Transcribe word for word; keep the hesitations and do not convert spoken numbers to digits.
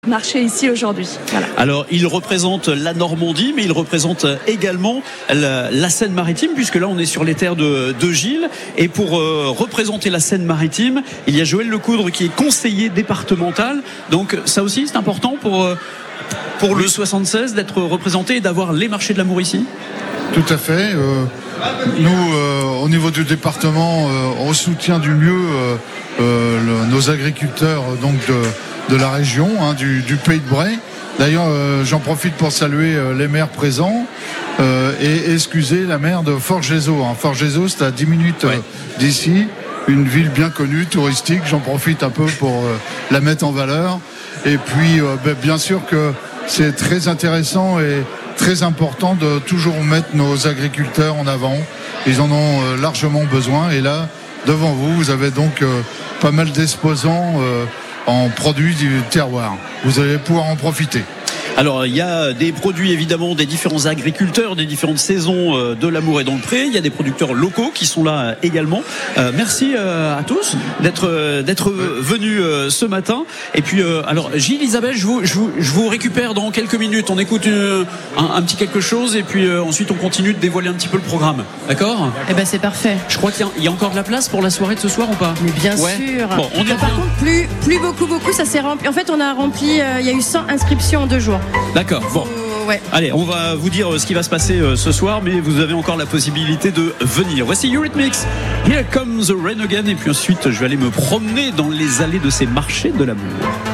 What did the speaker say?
marché ici aujourd'hui. Voilà. Alors, il représente la Normandie, mais il représente également la, la Seine-Maritime, puisque là, on est sur les terres de, de Gilles. Et pour euh, représenter la Seine-Maritime, il y a Joël Lecoudre qui est conseiller départemental. Donc, ça aussi, c'est important pour, pour le soixante-seize d'être représenté et d'avoir les marchés de l'amour ici. Tout à fait. Euh, nous, euh, au niveau du département, euh, on soutient du mieux euh, euh, le, nos agriculteurs donc de, de la région, hein, du, du Pays de Bray. D'ailleurs, euh, j'en profite pour saluer euh, les maires présents euh, et excuser la maire de Forgezeau. Hein. Forgezeau, c'est à dix minutes ouais. euh, d'ici, une ville bien connue, touristique. J'en profite un peu pour euh, la mettre en valeur. Et puis, euh, ben, bien sûr que c'est très intéressant et très important de toujours mettre nos agriculteurs en avant. Ils en ont euh, largement besoin. Et là, devant vous, vous avez donc euh, pas mal d'exposants euh, en produits du terroir. Vous allez pouvoir en profiter. Alors, il y a des produits, évidemment, des différents agriculteurs, des différentes saisons de l'amour et dans le pré. Il y a des producteurs locaux qui sont là également. Euh, merci euh, à tous d'être, euh, d'être venus euh, ce matin. Et puis, euh, alors, Gilles, Isabelle, je vous, je, vous, je vous récupère dans quelques minutes. On écoute une, un, un petit quelque chose et puis euh, ensuite on continue de dévoiler un petit peu le programme. D'accord ? Eh ben, c'est parfait. Je crois qu'il y a, il y a encore de la place pour la soirée de ce soir ou pas ? Mais bien ouais. sûr. Bon, on y Par contre, plus, plus beaucoup, beaucoup, ça s'est rempli. En fait, on a rempli, euh, il y a eu cent inscriptions en deux jours. D'accord, bon. Euh, ouais. Allez, on va vous dire ce qui va se passer ce soir, mais vous avez encore la possibilité de venir. Voici Eurythmics, Here Comes the Rain Again, et puis ensuite je vais aller me promener dans les allées de ces marchés de l'amour.